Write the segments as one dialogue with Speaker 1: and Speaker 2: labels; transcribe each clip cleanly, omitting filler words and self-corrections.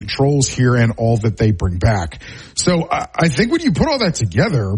Speaker 1: controls here and all that they bring back. So I think when you put all that together,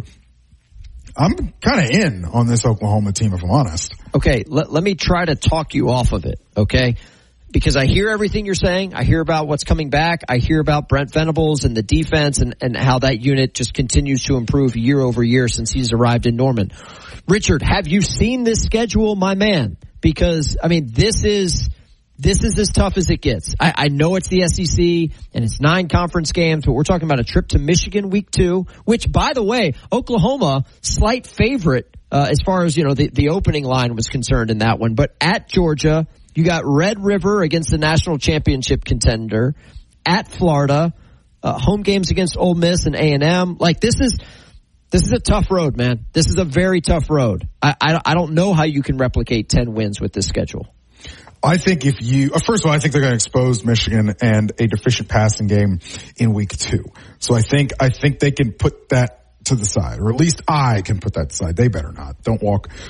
Speaker 1: I'm kind of in on this Oklahoma team, if I'm honest.
Speaker 2: Okay, let me try to talk you off of it, okay? Because I hear everything you're saying. I hear about what's coming back. I hear about Brent Venables and the defense and how that unit just continues to improve year over year since he's arrived in Norman. Richard, have you seen this schedule, my man? Because, I mean, this is as tough as it gets. I know it's the SEC and it's 9 conference games, but we're talking about a trip to Michigan week 2, which, by the way, Oklahoma, slight favorite as far as, the opening line was concerned in that one. But at Georgia, you got Red River against the national championship contender, at Florida, home games against Ole Miss and A&M. Like, this is a tough road, man. This is a very tough road. I don't know how you can replicate 10 wins with this schedule.
Speaker 1: I think first of all, I think they're going to expose Michigan and a deficient passing game in week 2. So I think they can put that to the side, or at least I can put that aside. They better not. Don't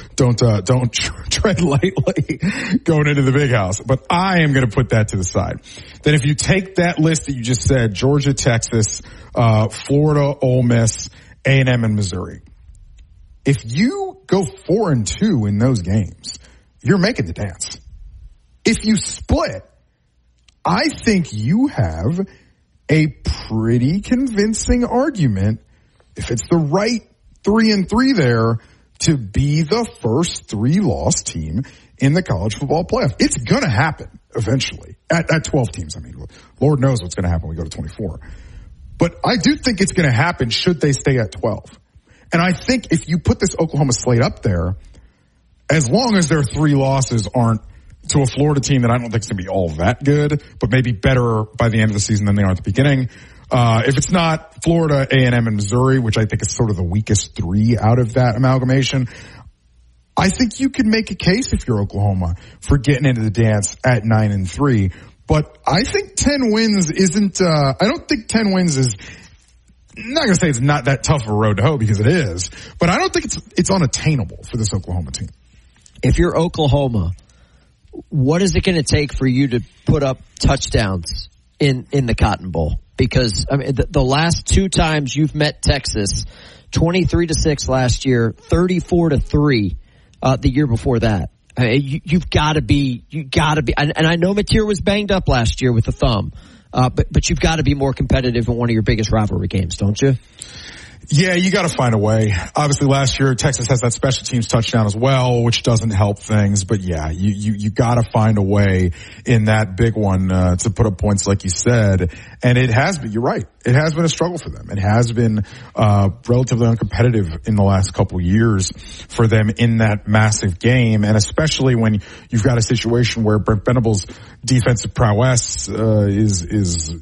Speaker 1: tread lightly going into the big house. But I am going to put that to the side. Then if you take that list that you just said, Georgia, Texas, Florida, Ole Miss, A&M, and Missouri. If you go 4-2 in those games, you're making the dance. If you split, I think you have a pretty convincing argument, if it's the right 3-3 there, to be the first 3-loss team in the college football playoff. It's going to happen eventually at 12 teams. I mean, Lord knows what's going to happen when we go to 24. But I do think it's going to happen should they stay at 12. And I think if you put this Oklahoma slate up there, as long as their 3 losses aren't to a Florida team that I don't think is going to be all that good, but maybe better by the end of the season than they are at the beginning. If it's not Florida, A&M, and Missouri, which I think is sort of the weakest 3 out of that amalgamation, I think you can make a case if you're Oklahoma for getting into the dance at 9-3. But I think 10 wins isn't, I don't think 10 wins is, I'm not going to say it's not that tough of a road to hoe, because it is, but I don't think it's unattainable for this Oklahoma team.
Speaker 2: If you're Oklahoma, what is it going to take for you to put up touchdowns in the Cotton Bowl? Because, I mean, the last 2 times you've met Texas, 23-6 last year, 34-3 the year before that. I mean, you've got to be, and I know Mateer was banged up last year with the thumb, but you've got to be more competitive in one of your biggest rivalry games, don't you?
Speaker 1: Yeah, you got to find a way. Obviously, last year Texas has that special teams touchdown as well, which doesn't help things. But yeah, you got to find a way in that big one to put up points, like you said. And it has been. You're right. It has been a struggle for them. It has been relatively uncompetitive in the last couple of years for them in that massive game, and especially when you've got a situation where Brent Venables' defensive prowess is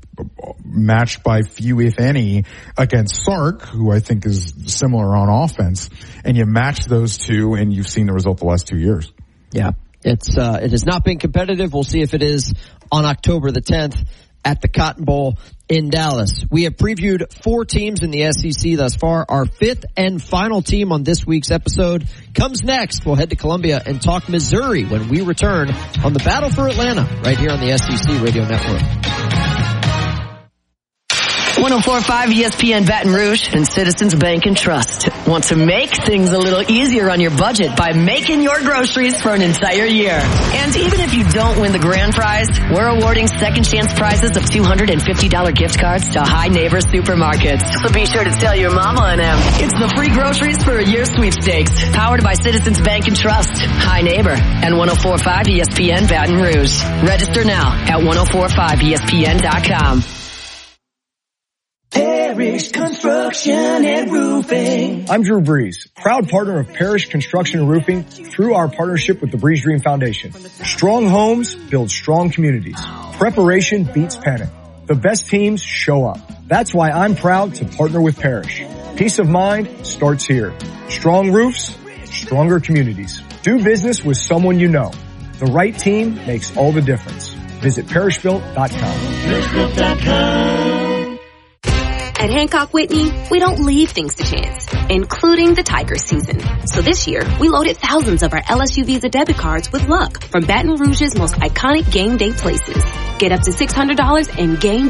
Speaker 1: matched by few, if any, against Sark, who I think is similar on offense, and you match those two, and you've seen the result the last 2 years.
Speaker 2: Yeah, it has not been competitive. We'll see if it is on October the 10th at the Cotton Bowl in Dallas. We have previewed 4 teams in the SEC thus far. Our 5th and final team on this week's episode comes next. We'll head to Columbia and talk Missouri when we return on the Battle for Atlanta right here on the SEC Radio Network.
Speaker 3: 104.5 ESPN Baton Rouge and Citizens Bank and Trust want to make things a little easier on your budget by making your groceries for an entire year. And even if you don't win the grand prize, we're awarding second chance prizes of $250 gift cards to High Neighbor Supermarkets. So be sure to tell your mama and them. It's the free groceries for a year sweepstakes, powered by Citizens Bank and Trust, High Neighbor, and 104.5 ESPN Baton Rouge. Register now at 1045ESPN.com.
Speaker 4: Parrish Construction and Roofing.
Speaker 5: I'm Drew Breeze, proud partner of Parrish Construction and Roofing through our partnership with the Breeze Dream Foundation. Strong homes build strong communities. Preparation beats panic. The best teams show up. That's why I'm proud to partner with Parrish. Peace of mind starts here. Strong roofs, stronger communities. Do business with someone you know. The right team makes all the difference. Visit parrishbuilt.com.
Speaker 4: Parrishbuilt.com.
Speaker 6: At Hancock Whitney, we don't leave things to chance, including the Tigers season. So this year, we loaded thousands of our LSU Visa debit cards with luck from Baton Rouge's most iconic game day places. Get up to $600 in game